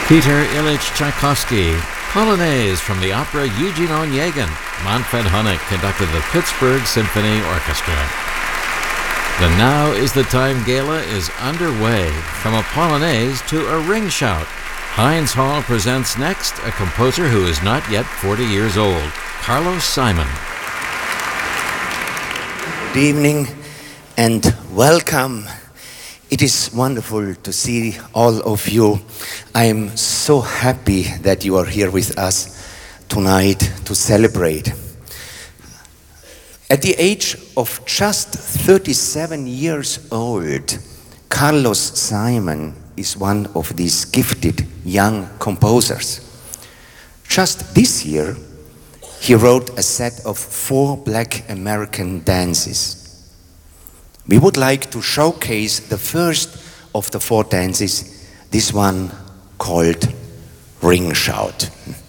Peter Ilyich Tchaikovsky, Polonaise from the opera Eugene Onegin. Manfred Honeck conducted the Pittsburgh Symphony Orchestra. The Now is the Time Gala is underway. From a Polonaise to a ring shout. Heinz Hall presents next a composer who is not yet 40 years old, Carlos Simon. Good evening and welcome. It is wonderful to see all of you. I am so happy that you are here with us tonight to celebrate. At the age of just 37 years old, Carlos Simon is one of these gifted young composers. Just this year, he wrote a set of 4 Black American dances. We would like to showcase the first of the 4 dances, this one called Ring Shout.